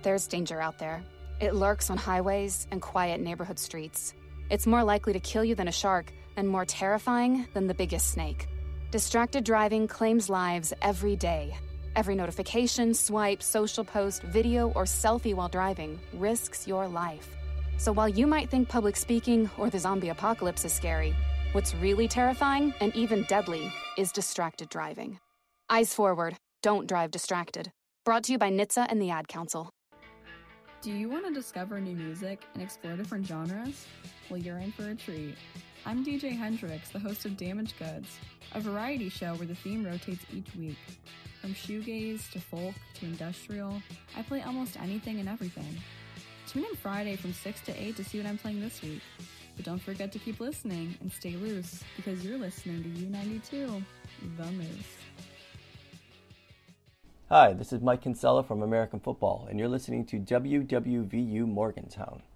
There's danger out there. It lurks on highways and quiet neighborhood streets. It's more likely to kill you than a shark and more terrifying than the biggest snake. Distracted driving claims lives every day. Every notification, swipe, social post, video, or selfie while driving risks your life. So while you might think public speaking or the zombie apocalypse is scary, what's really terrifying and even deadly is distracted driving. Eyes forward. Don't drive distracted. Brought to you by NHTSA and the Ad Council. Do you want to discover new music and explore different genres? Well, you're in for a treat. I'm DJ Hendrix, the host of Damaged Goods, a variety show where the theme rotates each week. From shoegaze to folk to industrial, I play almost anything and everything. Tune in Friday from 6 to 8 to see what I'm playing this week. But don't forget to keep listening and stay loose, because you're listening to U92, The Moose. Hi, this is Mike Kinsella from American Football, and you're listening to WWVU Morgantown.